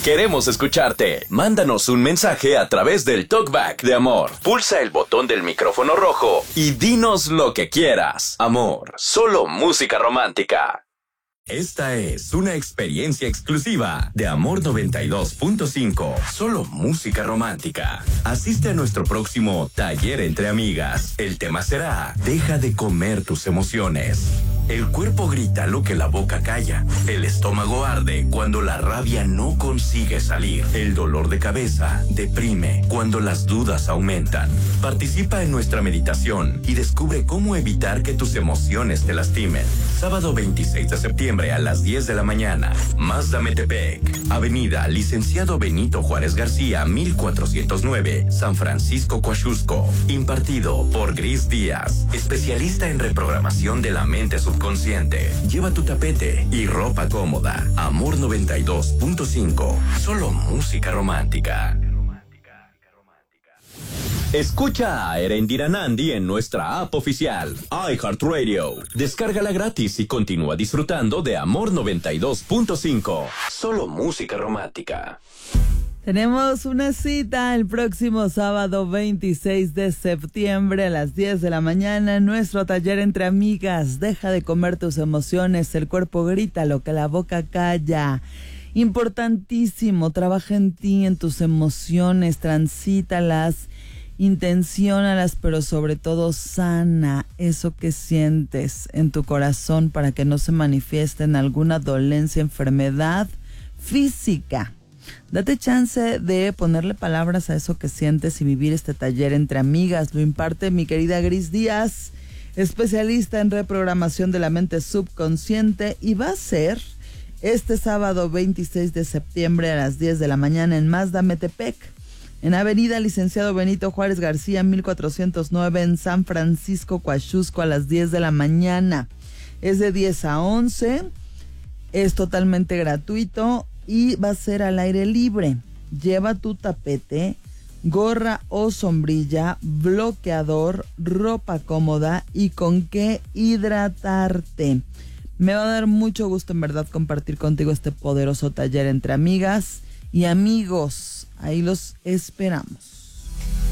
Queremos escucharte. Mándanos un mensaje a través del Talkback de Amor. Pulsa el botón del micrófono rojo y dinos lo que quieras. Amor, solo música romántica. Esta es una experiencia exclusiva de Amor 92.5. Solo música romántica. Asiste a nuestro próximo taller entre amigas. El tema será: deja de comer tus emociones. El cuerpo grita lo que la boca calla. El estómago arde cuando la rabia no consigue salir. El dolor de cabeza deprime cuando las dudas aumentan. Participa en nuestra meditación y descubre cómo evitar que tus emociones te lastimen. Sábado 26 de septiembre a las 10 de la mañana. Mazda Metepec. Avenida Licenciado Benito Juárez García, 1409, San Francisco, Coaxusco. Impartido por Gris Díaz, especialista en reprogramación de la mente subconsciente. Lleva tu tapete y ropa cómoda. Amor 92.5. Solo música romántica. Escucha a Erendira Nandi en nuestra app oficial, iHeartRadio. Descárgala gratis y continúa disfrutando de Amor 92.5. Solo música romántica. Tenemos una cita el próximo sábado 26 de septiembre a las 10 de la mañana en nuestro taller entre amigas. Deja de comer tus emociones, el cuerpo grita lo que la boca calla. Importantísimo, trabaja en ti, en tus emociones, transítalas, intenciónalas, pero sobre todo sana eso que sientes en tu corazón para que no se manifieste en alguna dolencia, enfermedad física. Date chance de ponerle palabras a eso que sientes y vivir este taller entre amigas. Lo imparte mi querida Gris Díaz, especialista en reprogramación de la mente subconsciente, y va a ser este sábado 26 de septiembre a las 10 de la mañana en Mazda Metepec, en Avenida Licenciado Benito Juárez García, 1409, en San Francisco, Coaxusco, a las 10 de la mañana. Es de 10 a 11, es totalmente gratuito y va a ser al aire libre. Lleva tu tapete, gorra o sombrilla, bloqueador, ropa cómoda y con qué hidratarte. Me va a dar mucho gusto en verdad compartir contigo este poderoso taller entre amigas y amigos. Ahí los esperamos.